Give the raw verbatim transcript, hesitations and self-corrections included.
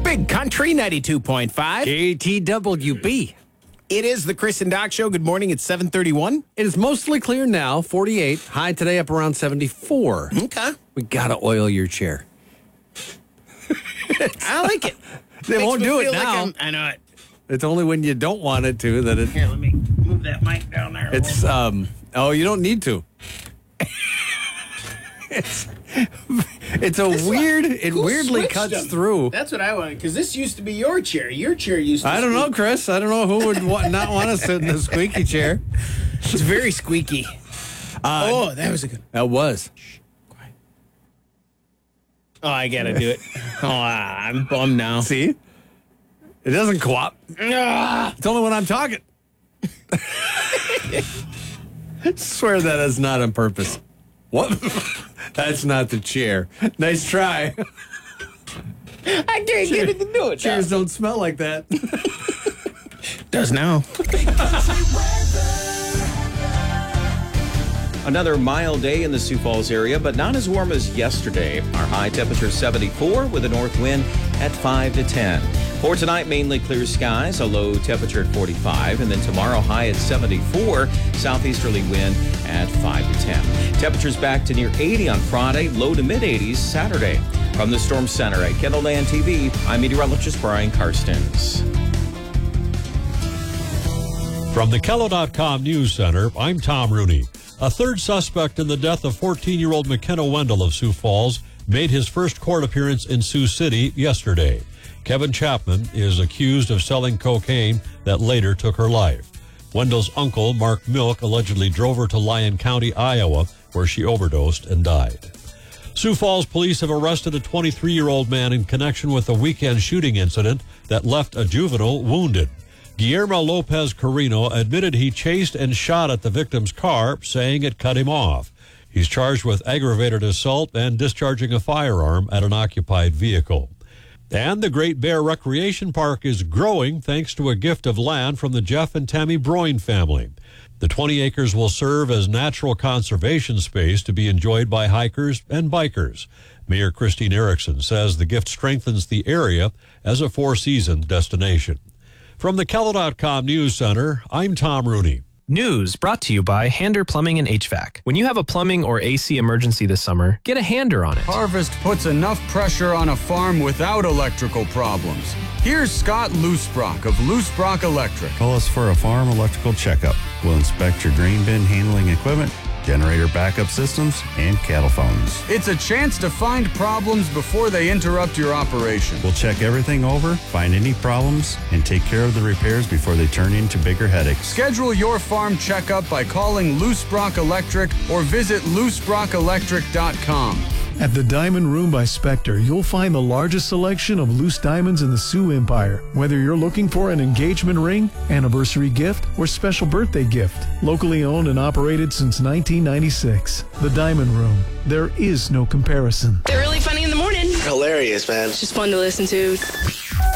Big Country ninety-two point five. K T W B. It is the Chris and Doc Show. Good morning. It's seven thirty-one. It is mostly clear now, forty-eight. High today up around seventy-four. Okay. We got to oil your chair. I like it. They Makes won't me do it feel like now. I'm- I know it. It's only when you don't want it to that it. Here, let me move that mic down there. It's, um, oh, you don't need to. it's, it's a weird, it Who weirdly switched cuts them? through. That's what I wanted, because this used to be your chair. Your chair used to I don't know, squeak. Chris. I don't know who would wa- not want to sit in the squeaky chair. It's very squeaky. Uh, oh, that was a good. That was. Oh, I gotta do it. Oh, I'm bummed now. See? It doesn't co-op. Ah! It's only when I'm talking. I swear that is not on purpose. What? That's not the chair. Nice try. I can't get it to do it. Chairs don't smell like that. Does now. Another mild day in the Sioux Falls area, but not as warm as yesterday. Our high temperature seventy-four with a north wind at five to ten. For tonight, mainly clear skies, a low temperature at forty-five, and then tomorrow high at seventy-four, southeasterly wind at five to ten. Temperatures back to near eighty on Friday, low to mid eighties Saturday. From the Storm Center at Kendallland T V, I'm meteorologist Brian Karstens. From the Kello dot com News Center, I'm Tom Rooney. A third suspect in the death of fourteen-year-old McKenna Wendell of Sioux Falls made his first court appearance in Sioux City yesterday. Kevin Chapman is accused of selling cocaine that later took her life. Wendell's uncle, Mark Milk, allegedly drove her to Lyon County, Iowa, where she overdosed and died. Sioux Falls police have arrested a twenty-three-year-old man in connection with a weekend shooting incident that left a juvenile wounded. Guillermo Lopez Carino admitted he chased and shot at the victim's car, saying it cut him off. He's charged with aggravated assault and discharging a firearm at an occupied vehicle. And the Great Bear Recreation Park is growing thanks to a gift of land from the Jeff and Tammy Broyne family. The twenty acres will serve as natural conservation space to be enjoyed by hikers and bikers. Mayor Christine Erickson says the gift strengthens the area as a four-season destination. From the Kello dot com News Center, I'm Tom Rooney. News brought to you by Hander Plumbing and H V A C. When you have a plumbing or A C emergency this summer, get a Hander on it. Harvest puts enough pressure on a farm without electrical problems. Here's Scott Loosebrock of Loosebrock Electric. Call us for a farm electrical checkup. We'll inspect your grain bin handling equipment, generator backup systems, and cattle phones. It's a chance to find problems before they interrupt your operation. We'll check everything over, find any problems, and take care of the repairs before they turn into bigger headaches. Schedule your farm checkup by calling Loosebrock Electric or visit loosebrock electric dot com. At the Diamond Room by Spectre, you'll find the largest selection of loose diamonds in the Sioux Empire. Whether you're looking for an engagement ring, anniversary gift, or special birthday gift. Locally owned and operated since nineteen ninety-six. The Diamond Room. There is no comparison. They're really funny in the morning. Hilarious, man. It's just fun to listen to.